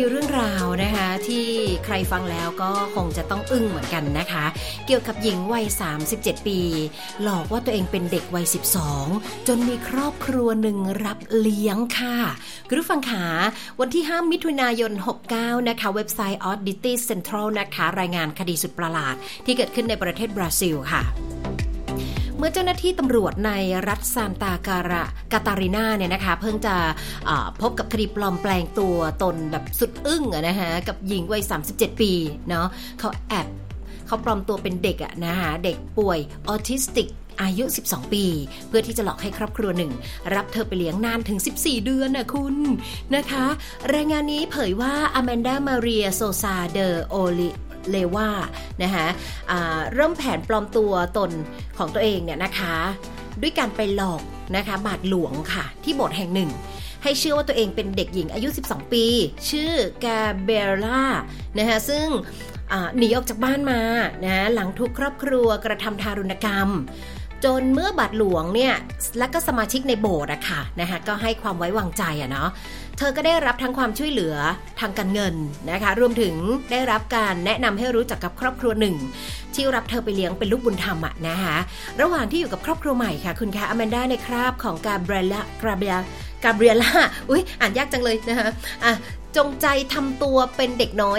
เรื่องราวนะคะที่ใครฟังแล้วก็คงจะต้องอึ้งเหมือนกันนะคะเกี่ยวกับหญิงวัย37ปีหลอกว่าตัวเองเป็นเด็กวัย12จนมีครอบครัวหนึ่งรับเลี้ยงค่ะคุณผู้ฟังขาวันที่5มิถุนายน69นะคะเว็บไซต์ Audity Central นะคะรายงานคดีสุดประหลาดที่เกิดขึ้นในประเทศบราซิลค่ะเมื่อเจ้าหน้าที่ตำรวจในรัฐซานตากาตารินาเนี่ยนะคะเพิ่งจะพบกับคดีปลอมแปลงตัวตนแบบสุดอึ้งนะคะกับหญิงวัย37ปีเนาะเขาปลอมตัวเป็นเด็กนะคะเด็กป่วยออทิสติกอายุ12ปีเพื่อที่จะหลอกให้ครอบครัวหนึ่งรับเธอไปเลี้ยงนานถึง14เดือนนะคุณนะคะรายงานนี้เผยว่าอแมนดามาเรียโซซาเดอโอลิเลว่านะคะเริ่มแผนปลอมตัวตนของตัวเองเนี่ยนะคะด้วยการไปหลอกนะคะบาทหลวงค่ะที่โบสถ์แห่งหนึ่งให้เชื่อว่าตัวเองเป็นเด็กหญิงอายุ12ปีชื่อกาเบล่านะคะซึ่งหนีออกจากบ้านมานะหลังถูกครอบครัวกระทำทารุณกรรมจนเมื่อบาทหลวงเนี่ยและก็สมาชิกในโบสถ์ค่ะนะคะก็ให้ความไว้วางใจเนาะเธอก็ได้รับทั้งความช่วยเหลือทางการเงินนะคะรวมถึงได้รับการแนะนำให้รู้จักกับครอบครัวหนึ่งที่รับเธอไปเลี้ยงเป็นลูกบุญธรรมนะคะระหว่างที่อยู่กับครอบครัวใหม่ค่ะคุณคะอแมนดาในคราบของกาเบรียล่าอ่านยากจังเลยนะคะจงใจทำตัวเป็นเด็กน้อย